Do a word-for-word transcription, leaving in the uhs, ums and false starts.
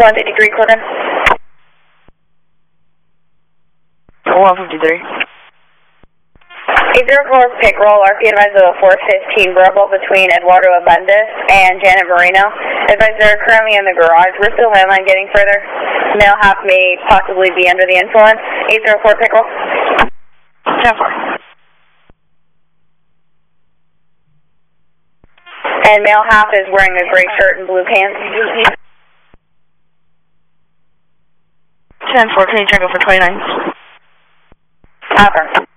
one fifty-three, clear. one fifty-three. eight zero four pick roll, R P advised of a four fifteen verbal between Eduardo Abundis and Janet Marino. Advised they're currently in the garage. We're still landline getting further. Male half may possibly be under the influence. eight zero four pick roll. ten four. And male half is wearing a gray shirt and blue pants. ten four, can you check out for twenty-nine? Affirm.